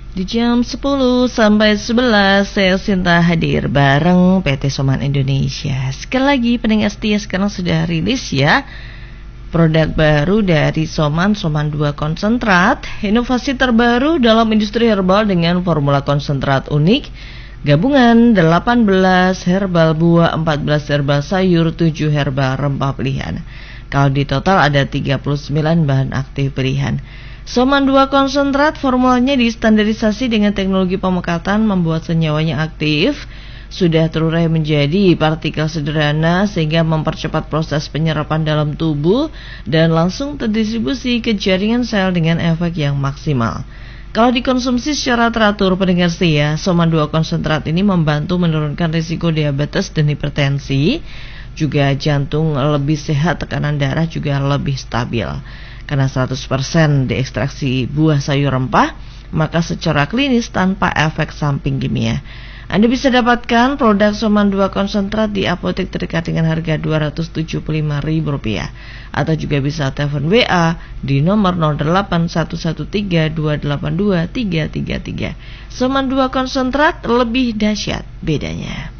Di jam 10 sampai 11 saya Sinta hadir bareng PT Soman Indonesia. Sekali lagi pendengar setia, sekarang sudah rilis ya produk baru dari Soman 2 konsentrat. Inovasi terbaru dalam industri herbal dengan formula konsentrat unik, gabungan 18 herbal buah, 14 herbal sayur, 7 herbal rempah pilihan. Kalau di total ada 39 bahan aktif pilihan. Soman 2 konsentrat formulanya distandarisasi dengan teknologi pemekatan membuat senyawanya aktif, sudah terurai menjadi partikel sederhana sehingga mempercepat proses penyerapan dalam tubuh dan langsung terdistribusi ke jaringan sel dengan efek yang maksimal. Kalau dikonsumsi secara teratur, pendengar setia, Soman 2 konsentrat ini membantu menurunkan risiko diabetes dan hipertensi, juga jantung lebih sehat, tekanan darah juga lebih stabil. Karena 100% diekstraksi buah sayur rempah, maka secara klinis tanpa efek samping kimia. Anda bisa dapatkan produk Soman 2 konsentrat di apotek terdekat dengan harga Rp275.000 atau juga bisa telepon WA di nomor 0811328233. Soman 2 konsentrat, lebih dahsyat bedanya.